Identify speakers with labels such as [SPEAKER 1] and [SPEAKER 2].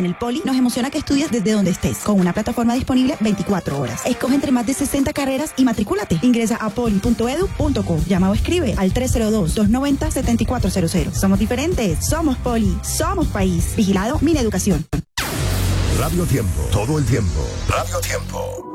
[SPEAKER 1] En el Poli nos emociona que estudies desde donde estés, con una plataforma disponible 24 horas. Escoge entre más de 60 carreras y matricúlate. Ingresa a poli.edu.co. Llama o escribe al 302-290-7400. Somos diferentes, somos Poli, somos país. Vigilado Mineducación.
[SPEAKER 2] Radio Tiempo, todo el tiempo. Radio Tiempo.